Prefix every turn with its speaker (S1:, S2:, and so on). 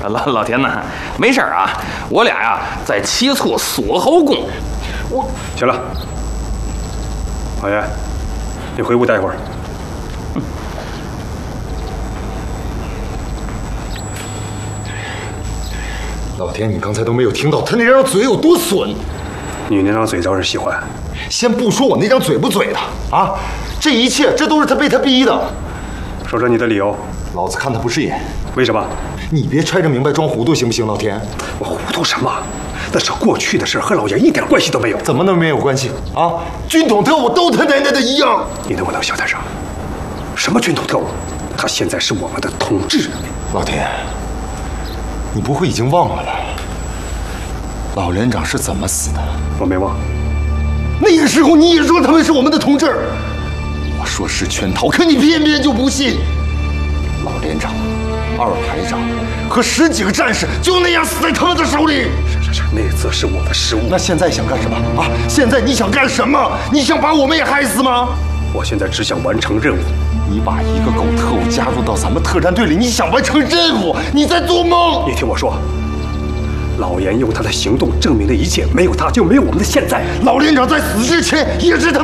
S1: 老田呐，没事啊，我俩呀在齐厝锁侯宫。
S2: 行了，老爷，你回屋待会儿。
S3: 老田，你刚才都没有听到他那张嘴有多损？
S2: 你那张嘴招人喜欢。
S3: 先不说我那张嘴不嘴的啊，这一切这都是他被他逼的。
S2: 说说你的理由。
S3: 老子看他不顺眼。
S2: 为什么？
S3: 你别揣着明白装糊涂行不行，老田？
S2: 我糊涂什么？那是过去的事，和老爷一点关系都没有。
S3: 怎么能没有关系啊？军统特务都他奶奶的一样。
S2: 你能不能小点声？什么军统特务？他现在是我们的统治。
S3: 老田，你不会已经忘了吧？老连长是怎么死的？
S2: 我没忘。
S3: 那个时候你也说他们是我们的同志。我说是圈套，可你偏偏就不信。老连长、二排长和10几个战士就那样死在他们的手里。
S2: 是，那次是我的失误。
S3: 那现在想干什么啊？现在你想干什么？你想把我们也害死吗？
S2: 我现在只想完成任务。
S3: 你把一个狗特务加入到咱们特战队里，你想完成任务？你在做梦！
S2: 你听我说，老严用他的行动证明了一切，没有他就没有我们的现在。
S3: 老连长在死之前也是他